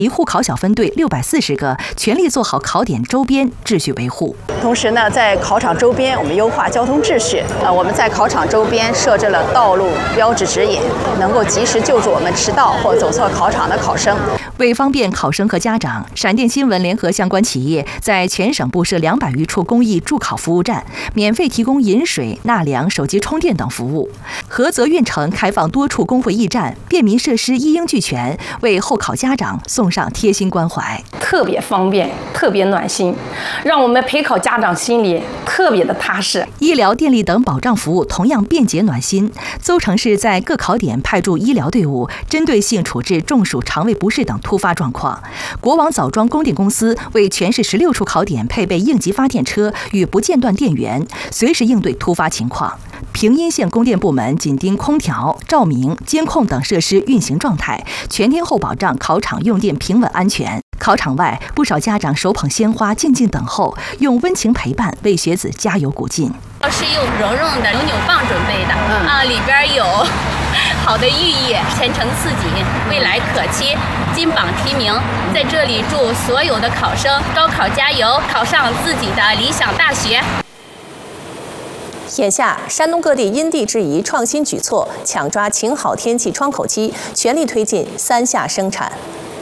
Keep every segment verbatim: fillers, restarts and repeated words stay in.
一护考小分队六百四十个，全力做好考点周边秩序维护。 同时呢，在考场周边，我们优化交通秩序。呃，我们在考场周边设置了道路标志指引，能够及时救助我们迟到或走错考场的考生。 为方便考生和家长，闪电新闻联合相关企业在全省布设两百余处公益助考服务站，免费提供饮水、纳凉、手机充电等服务。菏泽运城开放多处公会驿站，便民设施一应俱全，为候考家长送上贴心关怀， 特别方便，特别暖心，让我们陪考家长心里特别的踏实。 医疗、电力等保障服务同样便捷暖心。邹城市在各考点派驻医疗队伍，针对性处置中暑、肠胃不适等突发状况。国网枣庄供电公司为全市十六处考点配备应急发电车与不间断电源，随时应对突发情况。平阴县供电部门紧盯空调、照明、监控等设施运行状态，全天候保障考场用电平稳安全。考场外，不少家长手捧鲜花，静静等候，用温情陪伴为学子加油鼓劲。 是用绒绒的扭扭棒准备的，嗯、啊，里边有好的寓意，前程似锦，未来可期，金榜题名。在这里祝所有的考生高考加油，考上自己的理想大学。 眼下，山东各地因地制宜创新举措，抢抓晴好天气窗口期，全力推进三下生产。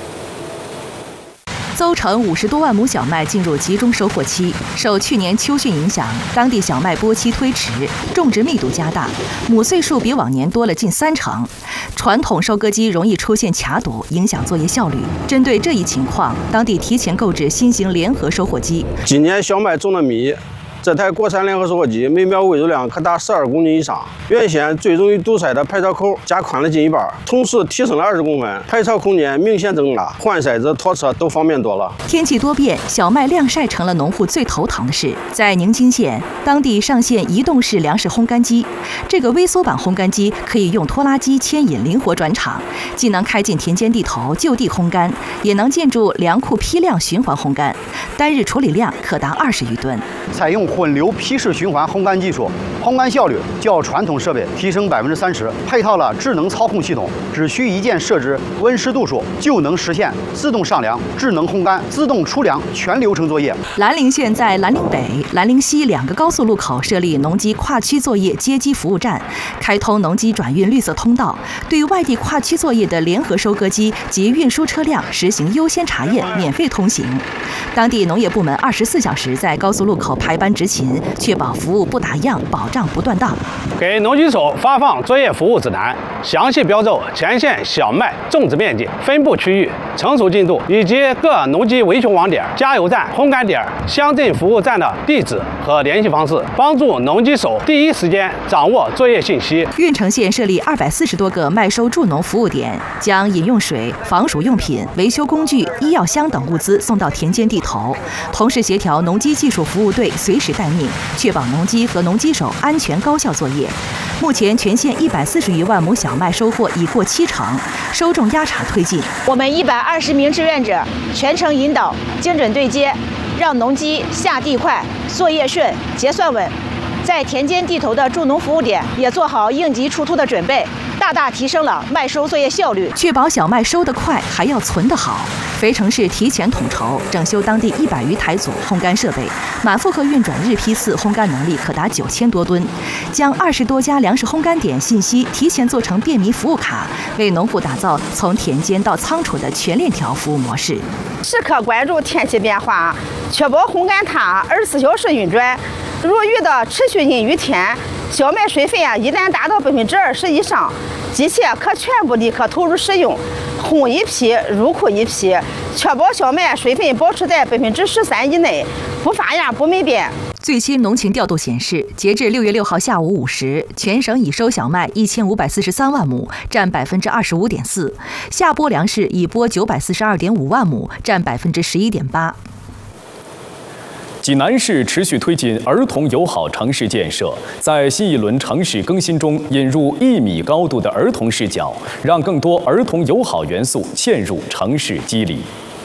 邹城五十多万亩小麦进入集中收获期，受去年秋汛影响，当地小麦播期推迟，种植密度加大，亩穗数比往年多了近三成。传统收割机容易出现卡堵，影响作业效率。针对这一情况，当地提前购置新型联合收获机。 今年小麦种的密。这台国产联合收获机每秒喂入量可达十二公斤以上，原先最容易堵塞的排槽口加宽了近一半，同时提升了二十公分，排槽空间明显增大，换筛子、拖车都方便多了。 天气多变，小麦晾晒成了农户最头疼的事。在宁津县，当地上线移动式粮食烘干机，这个微缩版烘干机可以用拖拉机牵引灵活转场，既能开进田间地头就地烘干，也能进驻粮库批量循环烘干，单日处理量可达二十余吨。 采用混流批式循环烘干技术，烘干效率较传统设备提升百分之三十。配套了智能操控系统，只需一键设置温湿度数，就能实现自动上梁、智能烘干、自动出粮全流程作业。 兰陵县在兰陵北、兰陵西两个高速路口设立农机跨区作业接机服务站，开通农机转运绿色通道，对外地跨区作业的联合收割机及运输车辆实行优先查验，免费通行。当地农业部门二十四小时在高速路口排班执勤，确保服务不打烊，保障不断档。 给农机手发放作业服务指南，详细标注全县小麦种植面积、分布区域、成熟进度以及各农机维修网点、加油站、烘干点、乡镇服务站的地址和联系方式，帮助农机手第一时间掌握作业信息。 运城县设立二百四十多个麦收助农服务点，将饮用水、防暑用品、维修工具、医药箱等物资送到田间地头，同时协调农机技术服务队随时待命，确保农机和农机手安全高效作业。目前全县一百四十余万亩小麦收获已过七成，收种压茬推进。 我们一百二十名志愿者全程引导，精准对接，让农机下地快、作业顺、结算稳。在田间地头的助农服务点也做好应急出突的准备，大大提升了麦收作业效率。 确保小麦收得快，还要存得好。肥城市提前统筹整修当地一百余台组烘干设备，满负荷运转日批次烘干能力可达九千多吨。将二十多家粮食烘干点信息提前做成便民服务卡，为农户打造从田间到仓储的全链条服务模式。 时刻关注天气变化，确保烘干塔二十四小时运转。如遇到持续阴雨天，小麦水分啊一旦达到百分之二十以上，机器可全部立刻投入使用，烘一批入库一批，确保小麦水分保持在百分之十三以内，不发芽不霉变。 最新农情调度显示，截至六月六号下午五时，全省已收小麦一千五百四十三万亩，占百分之二十五点四；下播粮食已播九百四十二点五万亩，占百分之十一点八。 济南市持续推进儿童友好城市建设，在新一轮城市更新中引入一米高度的儿童视角，让更多儿童友好元素嵌入城市肌理。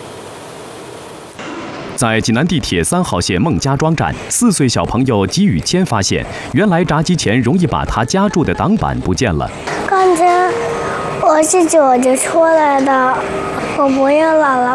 在济南地铁三号线孟家庄站，四岁小朋友吉雨谦发现，原来闸机前容易把他夹住的挡板不见了。 刚才我是走着出来的， 我不要姥姥。